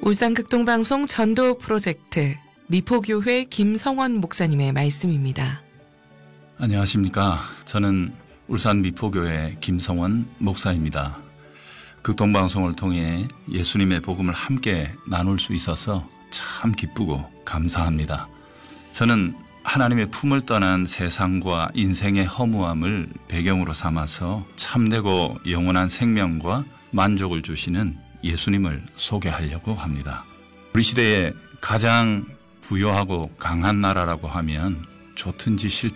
울산극동방송 전도 프로젝트 미포교회 김성원 목사님의 말씀입니다. 안녕하십니까. 저는 울산 미포교회 김성원 목사입니다. 극동방송을 통해 예수님의 복음을 함께 나눌 수 있어서 참 기쁘고 감사합니다. 저는 하나님의 품을 떠난 세상과 인생의 허무함을 배경으로 삼아서 참되고 영원한 생명과 만족을 주시는 예수님을 소개하려고 합니다. 우리 시대에 가장 부유하고 강한 나라라고 하면 좋든지 싫든지